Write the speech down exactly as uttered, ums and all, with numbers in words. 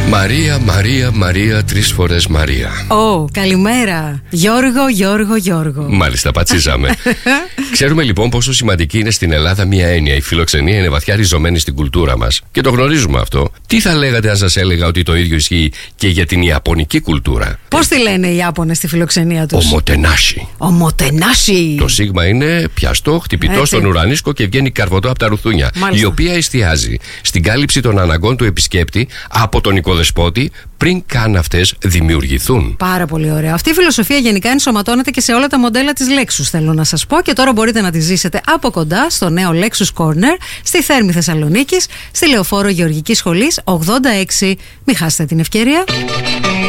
Μαρία, Μαρία, Μαρία, τρεις φορές Μαρία. Ω, oh, καλημέρα. Γιώργο, Γιώργο, Γιώργο. Μάλιστα, πατσίζαμε. Ξέρουμε λοιπόν πόσο σημαντική είναι στην Ελλάδα μία έννοια. Η φιλοξενία είναι βαθιά ριζωμένη στην κουλτούρα μας. Και το γνωρίζουμε αυτό. Τι θα λέγατε αν σας έλεγα ότι το ίδιο ισχύει και για την ιαπωνική κουλτούρα? Πώς τη λένε οι Ιάπωνες στη φιλοξενία τους? Ομοτενάσι. Ομοτενάσι. Το σίγμα είναι πιαστό, χτυπητό Έτσι. στον ουρανίσκο και βγαίνει καρβωτό από τα ρουθούνια. Μάλιστα. Η οποία εστιάζει στην κάλυψη των αναγκών του επισκέπτη από τον οικοδεσπότη πριν καν αυτές δημιουργηθούν. Πάρα πολύ ωραία. Αυτή η φιλοσοφία γενικά ενσωματώνεται και σε όλα τα μοντέλα της Lexus, θέλω να σας πω, και τώρα μπορείτε να τη ζήσετε από κοντά στο νέο Lexus Corner στη Θέρμη Θεσσαλονίκης, στη Λεωφόρο Γεωργικής Σχολής ογδόντα έξι. Μην χάσετε την ευκαιρία.